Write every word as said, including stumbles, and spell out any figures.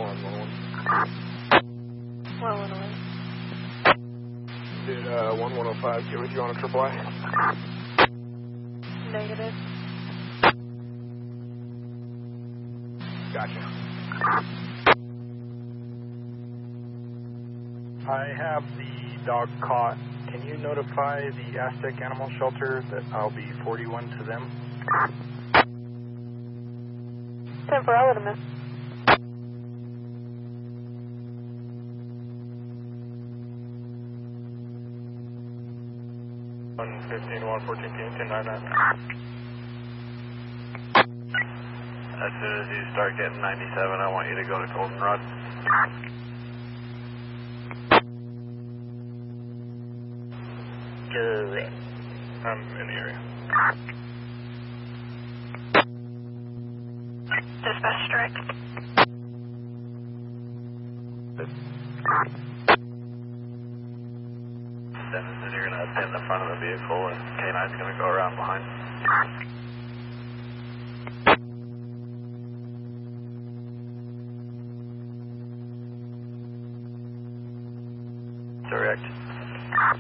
one one one. one one one. Did uh, one one oh five get with you on a triple I? Negative. Gotcha. I have the dog caught. Can you notify the Aztec Animal Shelter that I'll be forty-one to them? ten four, I'll let him know. one fifteen, one fourteen, ten nine nine. As soon as you start getting ninety-seven, I want you to go to Goldenrod. Good. I'm in the area. Dispatch strike. Dennis, you're going to pin the front of the vehicle and K nine's going to go around behind. Direct.